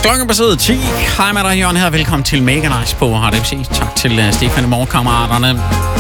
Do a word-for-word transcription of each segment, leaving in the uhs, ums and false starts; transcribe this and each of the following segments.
Klokken passeret ti. Hej med dig, Jørgen her. Velkommen til Mega Nice på R D B C. Tak til uh, Stefan i morgenkammeraterne.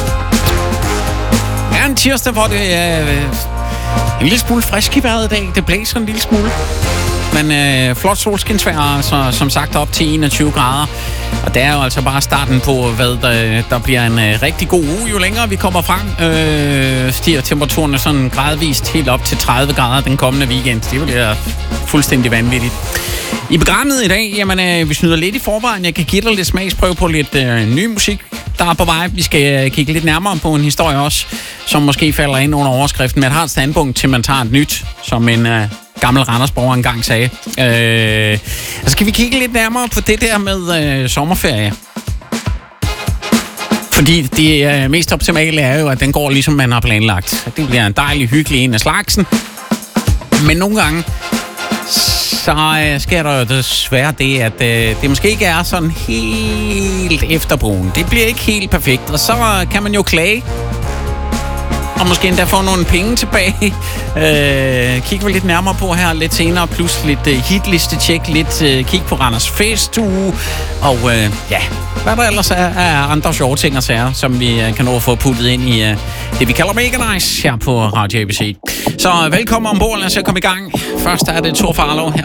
Det er en tirsdag, hvor det er uh, en lille smule frisk i vejret i dag. Det blæser en lille smule. Men øh, flot solskinsvejr, altså, som sagt op til enogtyve grader. Og det er jo altså bare starten på, hvad der, der bliver en øh, rigtig god uge. Jo længere vi kommer frem, øh, stiger temperaturerne sådan gradvist helt op til tredive grader den kommende weekend. Det bliver fuldstændig vanvittigt. I programmet i dag, jamen, øh, vi snyder lidt i forvejen. Jeg kan give dig lidt smagsprøve på lidt øh, ny musik, der er på vej. Vi skal øh, kigge lidt nærmere på en historie også, som måske falder ind under overskriften. Man har et standpunkt til, man tager et nyt, som en øh, gammel Randersborger engang sagde. Øh, så skal vi kigge lidt nærmere på det der med øh, sommerferie. Fordi det øh, mest optimale er jo, at den går ligesom man har planlagt. Det bliver en dejlig, hyggelig en af slagsen. Men nogle gange så øh, sker der jo desværre det, at øh, det måske ikke er sådan helt efterbruen. Det bliver ikke helt perfekt, og så øh, kan man jo klage. Og måske endda få nogle penge tilbage. Øh, kigger vi lidt nærmere på her lidt senere. Plus lidt øh, hitliste-tjek, lidt øh, kig på Randers Festuge. Og øh, ja, hvad der ellers er af andre sjove ting og sager, som vi øh, kan nå at få puttet ind i øh, det, vi kalder Mega Nice her på Radio A B C. Så øh, velkommen ombord, lad os komme i gang. Først er det Tor Farlow her